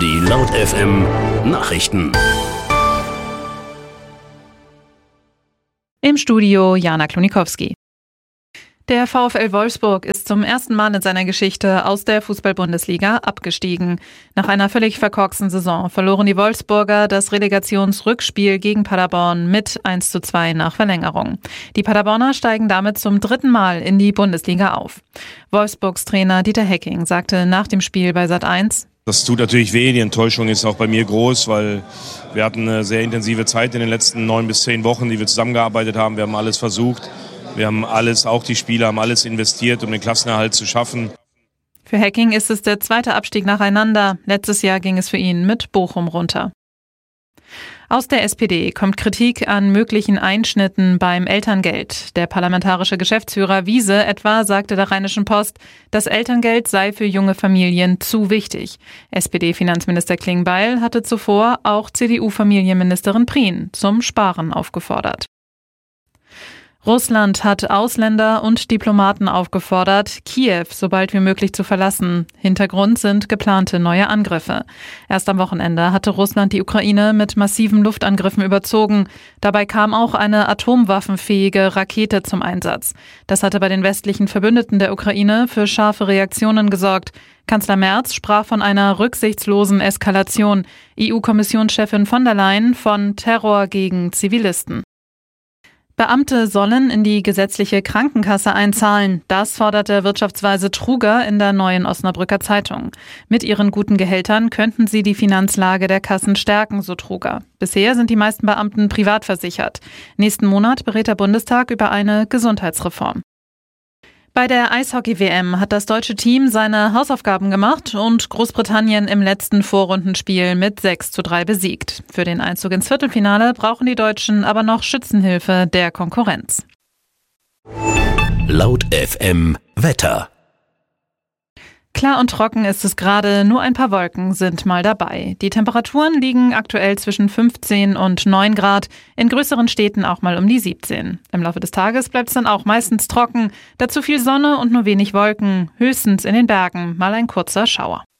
Die Laut FM Nachrichten. Im Studio Jana Klonikowski. Der VfL Wolfsburg ist zum ersten Mal in seiner Geschichte aus der Fußball-Bundesliga abgestiegen. Nach einer völlig verkorksten Saison verloren die Wolfsburger das Relegationsrückspiel gegen Paderborn mit 1:2 nach Verlängerung. Die Paderborner steigen damit zum 3. Mal in die Bundesliga auf. Wolfsburgs Trainer Dieter Hecking sagte nach dem Spiel bei Sat.1: Das tut natürlich weh, die Enttäuschung ist auch bei mir groß, weil wir hatten eine sehr intensive Zeit in den letzten 9 bis 10 Wochen, die wir zusammengearbeitet haben. Wir haben alles versucht. Wir haben alles, auch die Spieler haben alles investiert, um den Klassenerhalt zu schaffen. Für Hecking ist es der zweite Abstieg nacheinander. Letztes Jahr ging es für ihn mit Bochum runter. Aus der SPD kommt Kritik an möglichen Einschnitten beim Elterngeld. Der parlamentarische Geschäftsführer Wiese etwa sagte der Rheinischen Post, das Elterngeld sei für junge Familien zu wichtig. SPD-Finanzminister Klingbeil hatte zuvor auch CDU-Familienministerin Prien zum Sparen aufgefordert. Russland hat Ausländer und Diplomaten aufgefordert, Kiew so bald wie möglich zu verlassen. Hintergrund sind geplante neue Angriffe. Erst am Wochenende hatte Russland die Ukraine mit massiven Luftangriffen überzogen. Dabei kam auch eine atomwaffenfähige Rakete zum Einsatz. Das hatte bei den westlichen Verbündeten der Ukraine für scharfe Reaktionen gesorgt. Kanzler Merz sprach von einer rücksichtslosen Eskalation. EU-Kommissionschefin von der Leyen von Terror gegen Zivilisten. Beamte sollen in die gesetzliche Krankenkasse einzahlen. Das fordert der Wirtschaftsweise Truger in der Neuen Osnabrücker Zeitung. Mit ihren guten Gehältern könnten sie die Finanzlage der Kassen stärken, so Truger. Bisher sind die meisten Beamten privat versichert. Nächsten Monat berät der Bundestag über eine Gesundheitsreform. Bei der Eishockey-WM hat das deutsche Team seine Hausaufgaben gemacht und Großbritannien im letzten Vorrundenspiel mit 6:3 besiegt. Für den Einzug ins Viertelfinale brauchen die Deutschen aber noch Schützenhilfe der Konkurrenz. Laut FM Wetter. Klar und trocken ist es gerade, nur ein paar Wolken sind mal dabei. Die Temperaturen liegen aktuell zwischen 15 und 9 Grad, in größeren Städten auch mal um die 17. Im Laufe des Tages bleibt es dann auch meistens trocken, dazu viel Sonne und nur wenig Wolken, höchstens in den Bergen mal ein kurzer Schauer.